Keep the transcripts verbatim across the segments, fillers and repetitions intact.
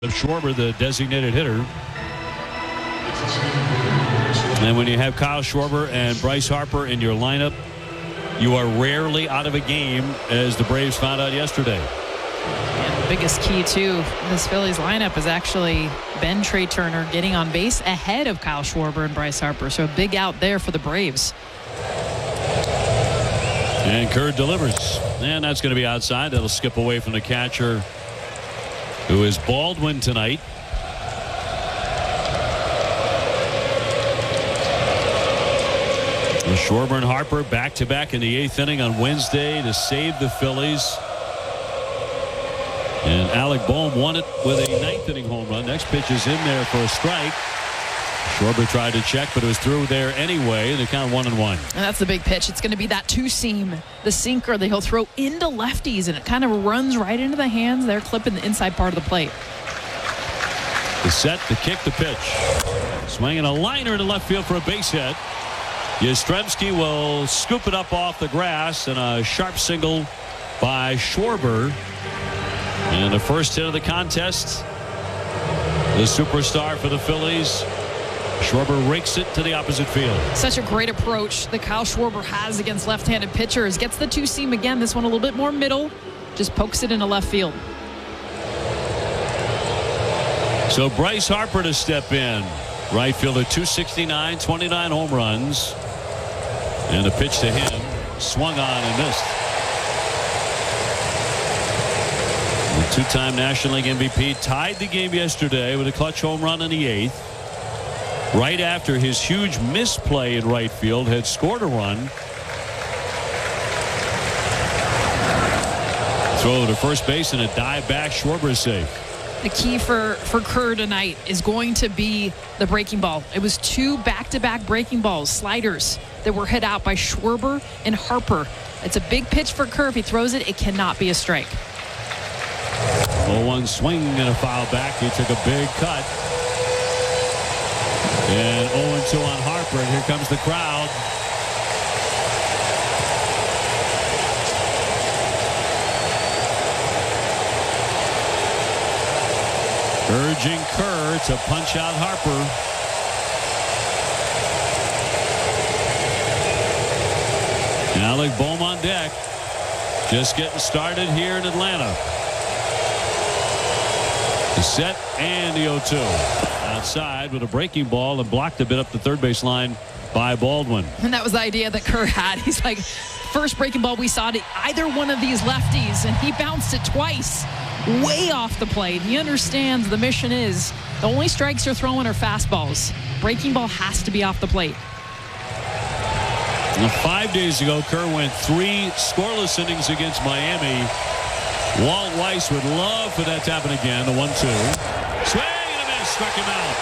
Schwarber, the designated hitter. And when you have Kyle Schwarber and Bryce Harper in your lineup, you are rarely out of a game, as the Braves found out yesterday. And the biggest key to this Phillies lineup has actually been Trey Turner getting on base ahead of Kyle Schwarber and Bryce Harper. So a big out there for the Braves. And Kerr delivers. And that's going to be outside. That'll skip away from the catcher, who is Baldwin tonight. Schwarber and Harper back-to-back in the eighth inning on Wednesday to save the Phillies. And Alec Bohm won it with a ninth inning home run. Next pitch is in there for a strike. Schwarber tried to check, but it was through there anyway. The count one and one. And that's the big pitch. It's going to be that two-seam, the sinker that he'll throw into lefties, and it kind of runs right into the hands. They're clipping the inside part of the plate. The set, the kick, the pitch. Swinging a liner to left field for a base hit. Yastrzemski will scoop it up off the grass, and a sharp single by Schwarber. And the first hit of the contest, the superstar for the Phillies. Schwarber rakes it to the opposite field. Such a great approach that Kyle Schwarber has against left-handed pitchers. Gets the two-seam again. This one a little bit more middle. Just pokes it into left field. So Bryce Harper to step in. Right fielder, two sixty-nine, twenty-nine home runs. And a pitch to him. Swung on and missed. The two-time National League M V P tied the game yesterday with a clutch home run in the eighth. Right after his huge misplay in right field, had scored a run. Throw to first base and a dive back. Schwarber is safe. The key for, for Kerr tonight is going to be the breaking ball. It was two back-to-back breaking balls, sliders, that were hit out by Schwarber and Harper. It's a big pitch for Kerr. If he throws it, it cannot be a strike. oh one swing and a foul back. He took a big cut. And oh two on Harper, and here comes the crowd. Urging Kerr to punch out Harper. Alec Bohm on deck. Just getting started here in Atlanta. The set and the oh two. Outside with a breaking ball and blocked a bit up the third base line by Baldwin. And that was the idea that Kerr had. He's like, first breaking ball we saw to either one of these lefties, and he bounced it twice. Way off the plate. He understands the mission is the only strikes you're throwing are fastballs. Breaking ball has to be off the plate. Now, five days ago, Kerr went three scoreless innings against Miami. Walt Weiss would love for that to happen again. The one two. Swing and a miss. Struck him out.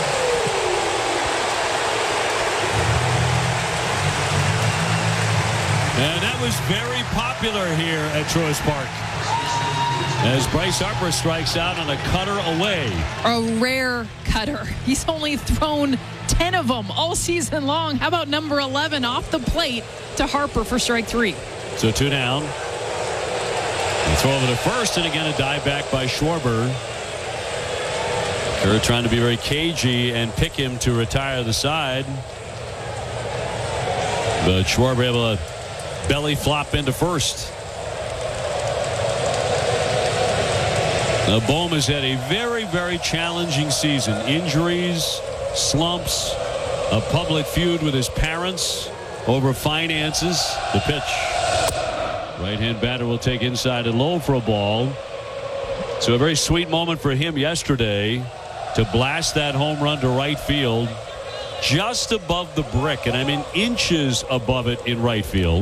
And that was very popular here at Truist Park, as Bryce Harper strikes out on a cutter away. A rare cutter. He's only thrown ten of them all season long. How about number eleven off the plate to Harper for strike three? So two down. And throw over to first, and again a dive back by Schwarber. Kerr trying to be very cagey and pick him to retire the side. But Schwarber able to belly flop into first. Now, Bohm has had a very, very challenging season. Injuries, slumps, a public feud with his parents over finances. The pitch. Right-hand batter will take inside and low for a ball. So a very sweet moment for him yesterday to blast that home run to right field just above the brick, and I mean inches above it in right field.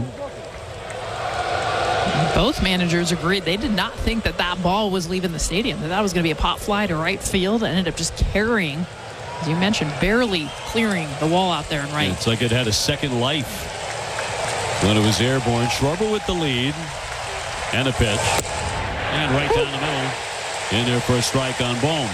Both managers agreed they did not think that that ball was leaving the stadium, that that was going to be a pop fly to right field. It ended up just carrying, as you mentioned, barely clearing the wall out there in right. Yeah, it's like it had a second life when it was airborne. Schwarber with the lead and a pitch, and right down the middle, in there for a strike on Bohm.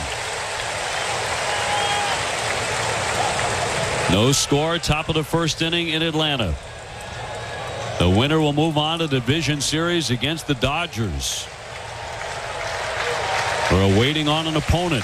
No score, top of the first inning in Atlanta. The winner will move on to the division series against the Dodgers. We're waiting on an opponent.